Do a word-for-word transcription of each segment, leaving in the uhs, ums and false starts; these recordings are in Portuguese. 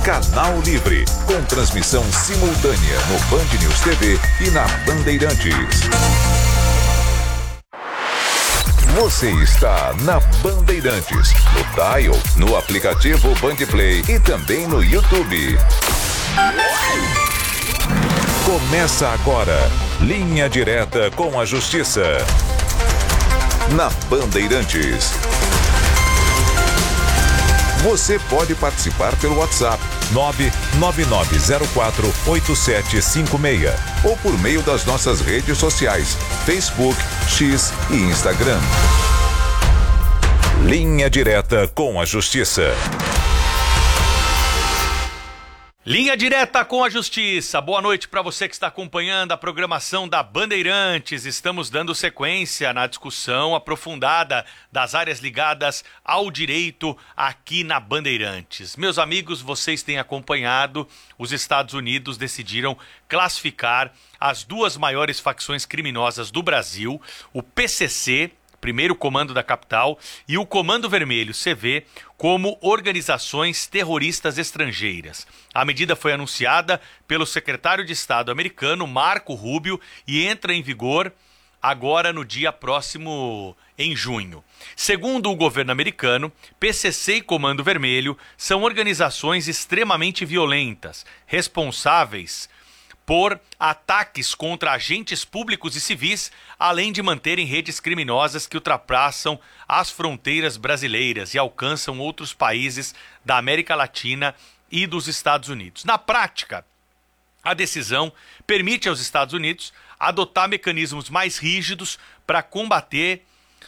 Canal Livre, com transmissão simultânea no Band News T V e na Bandeirantes. Você está na Bandeirantes, no Dial, no aplicativo Bandplay e também no YouTube. Começa agora, Linha Direta com a Justiça. Na Bandeirantes. Você pode participar pelo WhatsApp nove nove nove zero quatro oito sete cinco seis ou por meio das nossas redes sociais, Facebook, X e Instagram. Linha Direta com a Justiça. Linha Direta com a Justiça. Boa noite para você que está acompanhando a programação da Bandeirantes. Estamos dando sequência na discussão aprofundada das áreas ligadas ao direito aqui na Bandeirantes. Meus amigos, vocês têm acompanhado, os Estados Unidos decidiram classificar as duas maiores facções criminosas do Brasil, o P C C, Primeiro Comando da Capital, e o Comando Vermelho, C V, como organizações terroristas estrangeiras. A medida foi anunciada pelo secretário de Estado americano, Marco Rubio, e entra em vigor agora no dia próximo, em junho. Segundo o governo americano, P C C e Comando Vermelho são organizações extremamente violentas, responsáveis por ataques contra agentes públicos e civis, além de manterem redes criminosas que ultrapassam as fronteiras brasileiras e alcançam outros países da América Latina e dos Estados Unidos. Na prática, a decisão permite aos Estados Unidos adotar mecanismos mais rígidos para combater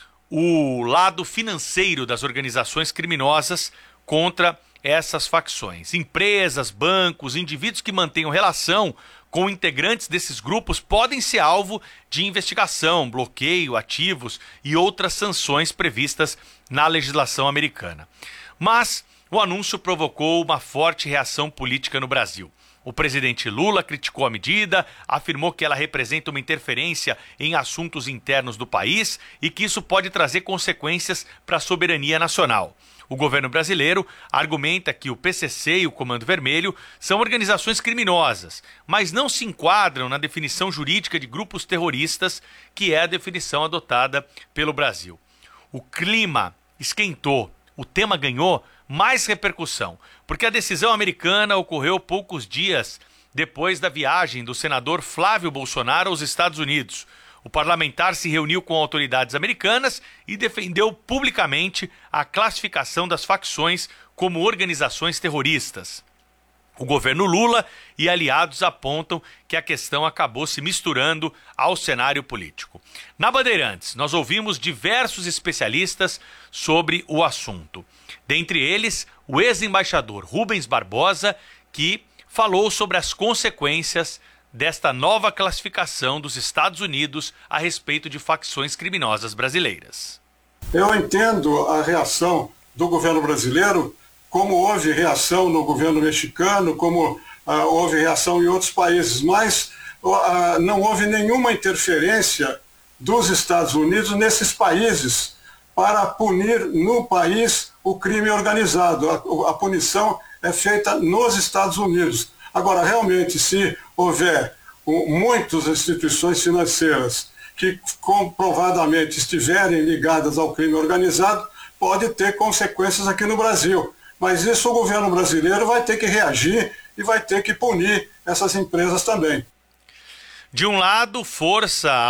o lado financeiro das organizações criminosas contra essas facções. Empresas, bancos, indivíduos que mantenham relação com integrantes desses grupos podem ser alvo de investigação, bloqueio, ativos e outras sanções previstas na legislação americana. Mas o anúncio provocou uma forte reação política no Brasil. O presidente Lula criticou a medida, afirmou que ela representa uma interferência em assuntos internos do país e que isso pode trazer consequências para a soberania nacional. O governo brasileiro argumenta que o P C C e o Comando Vermelho são organizações criminosas, mas não se enquadram na definição jurídica de grupos terroristas, que é a definição adotada pelo Brasil. O clima esquentou, o tema ganhou mais repercussão, porque a decisão americana ocorreu poucos dias depois da viagem do senador Flávio Bolsonaro aos Estados Unidos. O parlamentar se reuniu com autoridades americanas e defendeu publicamente a classificação das facções como organizações terroristas. O governo Lula e aliados apontam que a questão acabou se misturando ao cenário político. Na Bandeirantes, nós ouvimos diversos especialistas sobre o assunto. Dentre eles, o ex-embaixador Rubens Barbosa, que falou sobre as consequências desta nova classificação dos Estados Unidos a respeito de facções criminosas brasileiras. Eu entendo a reação do governo brasileiro, como houve reação no governo mexicano, como uh, houve reação em outros países, mas uh, não houve nenhuma interferência dos Estados Unidos nesses países para punir no país o crime organizado. A, a punição é feita nos Estados Unidos. Agora, realmente, se houver um, muitas instituições financeiras que comprovadamente estiverem ligadas ao crime organizado, pode ter consequências aqui no Brasil. Mas isso o governo brasileiro vai ter que reagir e vai ter que punir essas empresas também. De um lado, força